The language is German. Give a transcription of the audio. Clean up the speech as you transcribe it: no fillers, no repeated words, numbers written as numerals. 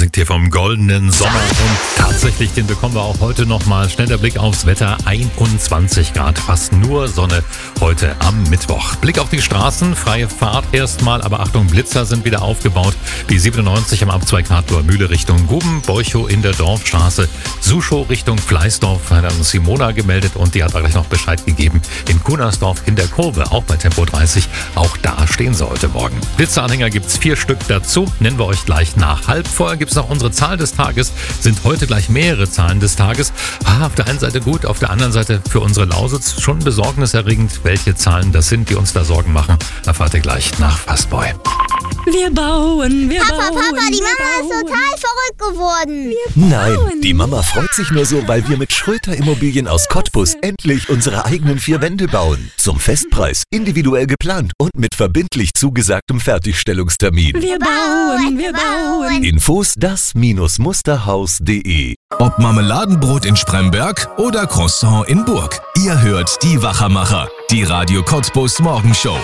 singt hier vom goldenen Sommer und tatsächlich, den bekommen wir auch heute nochmal. Schneller Blick aufs Wetter, 21 Grad, fast nur Sonne heute am Mittwoch. Blick auf die Straßen, freie Fahrt erstmal, aber Achtung, Blitzer sind wieder aufgebaut. Die 97 am Abzweig Hartloher Mühle Richtung Guben, Borchow in der Dorfstraße, Suschow Richtung Fleißdorf, hat uns Simona gemeldet und die hat gleich noch Bescheid gegeben. In Kunersdorf in der Kurve, auch bei Tempo 30, auch da stehen sie heute Morgen. Blitzeranhänger gibt's 4 Stück dazu, nennen wir euch gleich nach. Halb vorher gibt's noch unsere Zahl des Tages, sind heute gleich mehrere Zahlen des Tages. Auf der einen Seite gut, auf der anderen Seite für unsere Lausitz schon besorgniserregend, welche Zahlen das sind, die uns da Sorgen machen. Erfahrt ihr gleich nach Fastboy. Wir bauen. Papa, die Mama ist total verrückt geworden. Nein, die Mama freut sich nur so, weil wir mit Schröter Immobilien aus Cottbus endlich unsere eigenen 4 Wände bauen. Zum Festpreis, individuell geplant und mit verbindlich zugesagtem Fertigstellungstermin. Wir bauen. Infos das-musterhaus.de. Ob Marmeladenbrot in Spremberg oder Croissant in Burg. Ihr hört die Wachermacher, die Radio Cottbus Morgenshow.